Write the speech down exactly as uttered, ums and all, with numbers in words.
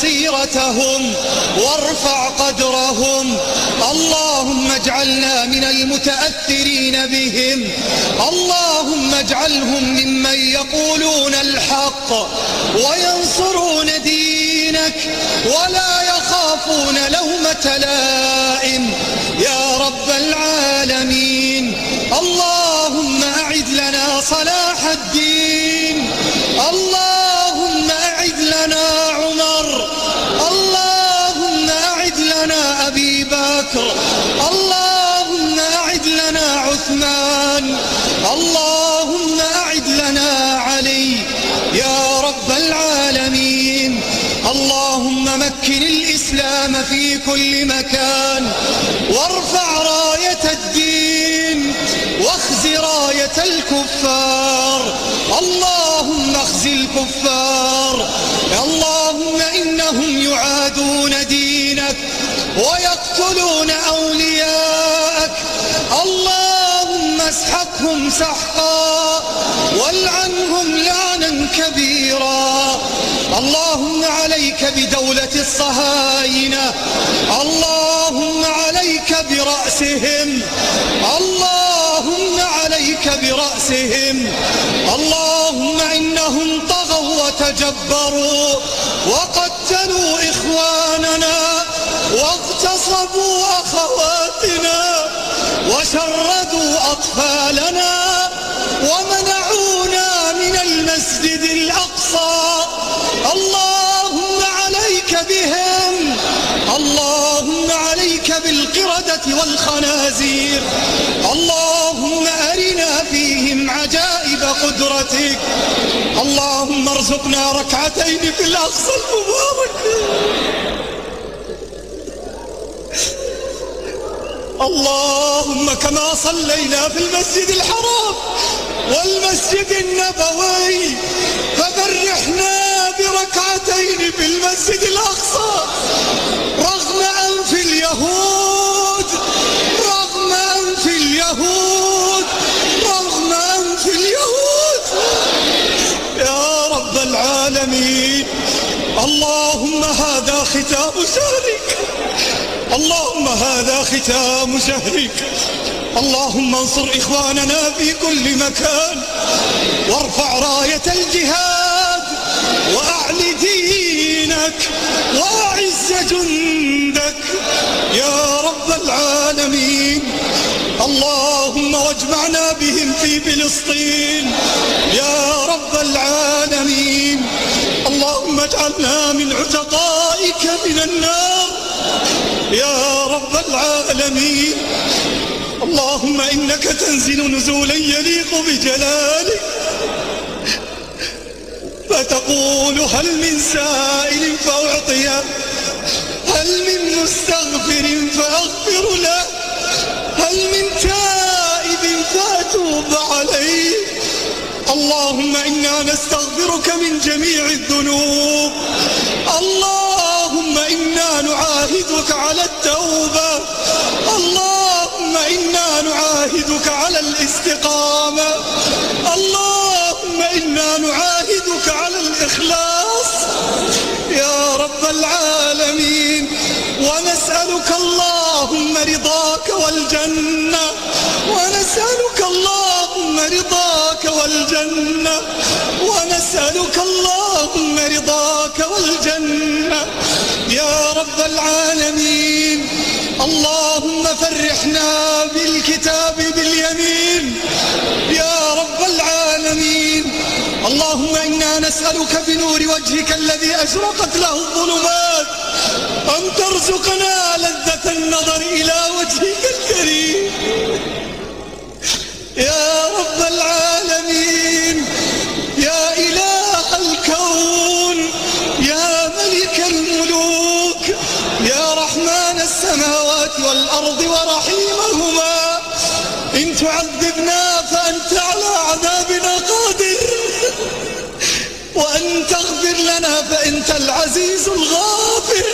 بصيرتهم وارفع قدرهم. اللهم اجعلنا من المتأثرين بهم، اللهم اجعلهم ممن يقولون الحق وينصرون دينك ولا يخافون لومة لائم يا رب العالمين. اللهم أعد لنا صلاح الدين، اللهم أعد لنا عمر، اللهم أعد لنا أبي بكر، اللهم أعد لنا عثمان، اللهم أعد لنا علي يا رب العالمين. اللهم مكن الإسلام في كل مكان وارفع راية الدين واخز راية الكفار. اللهم اخز الكفار. اللهم إنهم يعادون دينك ويقتلون أولياءك، اللهم اسحقهم سحقا والعنهم لعنا كبيرا. اللهم عليك بدولة الصهاينة، اللهم عليك برأسهم، اللهم عليك برأسهم. اللهم إنهم طغوا وتجبروا وقتلوا إخواننا واغتصبوا أخواتنا وشردوا أطفالنا ومنعونا من المسجد الأقصى. اللهم عليك بهم، اللهم عليك بالقردة والخنازير. اللهم أرنا فيهم عجائب قدرتك. اللهم ارزقنا ركعتين في الأقصى المبارك. اللهم كما صلينا في المسجد الحرام والمسجد النبوي ففرحنا بركعتين في المسجد الأقصى رغم أنف اليهود، رغم أنف اليهود، رغم أنف اليهود يا رب العالمين. اللهم هذا ختام شهرك، اللهم هذا ختام شهرك. اللهم انصر إخواننا في كل مكان وارفع راية الجهاد وأعل دينك وأعز جندك يا رب العالمين. اللهم واجمعنا بهم في فلسطين يا رب العالمين. اللهم اجعلنا من عتقائك من النار يا رب العالمين. اللهم إنك تنزل نزولا يليق بجلالك فتقول هل من سائل فأعطيه، هل من مستغفر فأغفر له، هل من تائب فأتوب عليه. اللهم إنا نستغفرك من جميع الذنوب. اللهم إنا نعاهدك على التوبة، اللهم إنا نعاهدك على الاستقامة، اللهم إنا نعاهدك على الإخلاص يا رب العالمين. ونسألك اللهم رضاك والجنة، ونسألك اللهم رضاك والجنة، ونسألك اللهم رضاك والجنة يا رب العالمين. اللهم فرحنا بالكتاب باليمين يا رب العالمين. اللهم إنا نسألك بنور وجهك الذي أشرقت له الظلمات أن ترزقنا لذة النظر إلى وجهك الكريم يا رب العالمين. يا إله الكون، يا ملك الملوك، يا رحمن السماوات والأرض ورحيمهما، إن تعذبنا فأنت على عذابنا قادر، وأن تغفر لنا فأنت العزيز الغافر.